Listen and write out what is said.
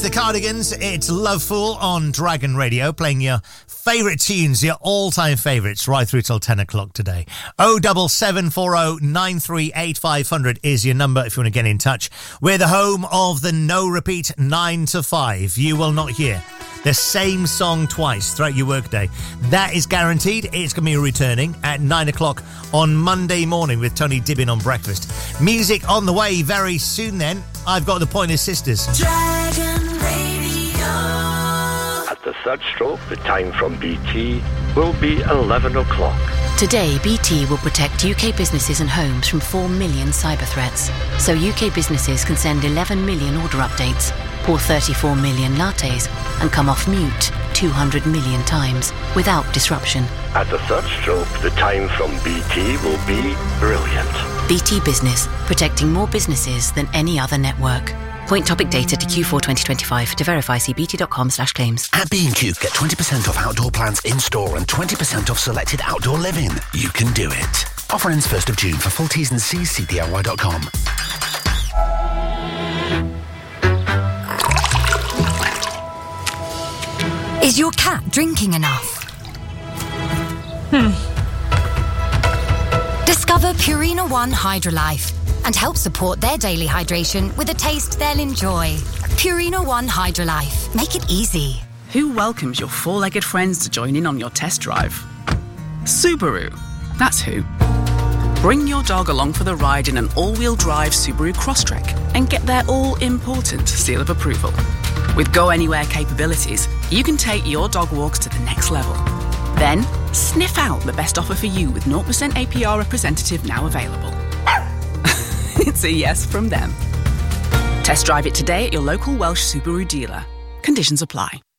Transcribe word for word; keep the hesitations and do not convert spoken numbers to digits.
the Cardigans. It's Loveful on Dragon Radio, playing your favourite tunes, your all-time favourites, right through till ten o'clock today. oh seven seven four oh nine three eight five hundred is your number if you want to get in touch. We're the home of the no-repeat nine to five. You will not hear the same song twice throughout your workday. That is guaranteed. It's going to be returning at nine o'clock on Monday morning with Tony Dibbin on Breakfast. Music on the way very soon then. I've got the Pointer Sisters. Dragon Radio. At the third stroke, the time from B T will be eleven o'clock. Today, B T will protect U K businesses and homes from four million cyber threats. So U K businesses can send eleven million order updates, pour thirty-four million lattes, and come off mute two hundred million times without disruption. At the third stroke, the time from B T will be brilliant. B T Business, protecting more businesses than any other network. Point topic data to Q four twenty twenty-five. To verify, see bt.com slash claims. At B and Q, get twenty percent off outdoor plants in-store and twenty percent off selected outdoor living. You can do it. Offer ends first of June. For full T's and C's, see D I Y dot com. Is your cat drinking enough? Hmm. Discover Purina One Hydrolife and help support their daily hydration with a taste they'll enjoy. Purina One Hydrolife. Make it easy. Who welcomes your four-legged friends to join in on your test drive? Subaru. That's who. Bring your dog along for the ride in an all-wheel drive Subaru Crosstrek and get their all-important seal of approval. With Go Anywhere capabilities, you can take your dog walks to the next level. Then, sniff out the best offer for you with zero percent A P R representative now available. It's a yes from them. Test drive it today at your local Welsh Subaru dealer. Conditions apply.